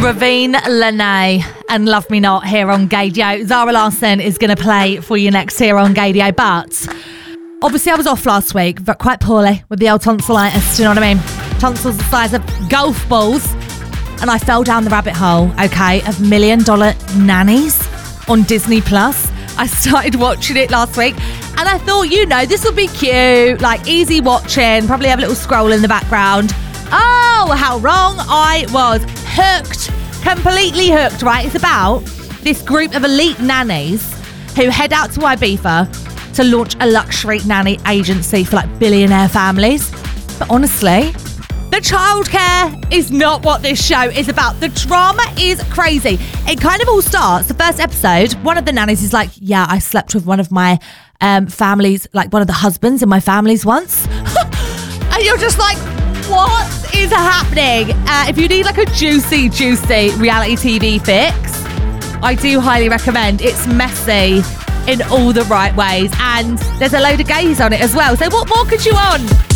Ravine Lene and Love Me Not here on Gaydio. Zara Larsson is going to play for you next here on Gaydio, but obviously I was off last week, but quite poorly with the old tonsillitis, do you know what I mean? Tonsils the size of golf balls, and I fell down the rabbit hole, okay, of $1 Million Nannies on Disney Plus. I started watching it last week and I thought, this will be cute, like easy watching, probably have a little scroll in the background. Oh, how wrong I was. Hooked, completely hooked, right? It's about this group of elite nannies who head out to Ibiza to launch a luxury nanny agency for like billionaire families. But honestly, the childcare is not what this show is about. The drama is crazy. It kind of all starts, the first episode, one of the nannies is like, yeah, I slept with one of my families, like one of the husbands in my families once. And you're just like, what is happening? If you need like a juicy reality TV fix, I do highly recommend. It's messy in all the right ways, and there's a load of gays on it as well. So what more could you want?